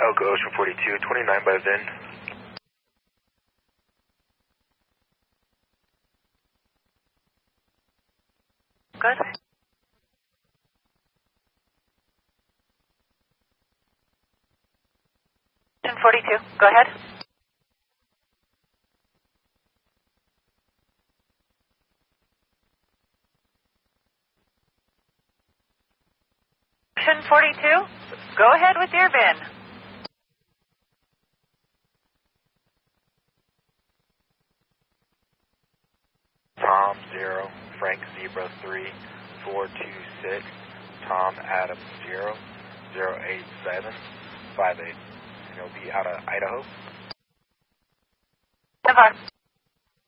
Elko Ocean 42, 29 by VIN. Good. Ocean 42, go ahead. Ocean 42, go ahead with your VIN. Tom 0, Frank Zebra 3, 426, Tom Adam 0, 087, 58. And he'll be out of Idaho. 10-4.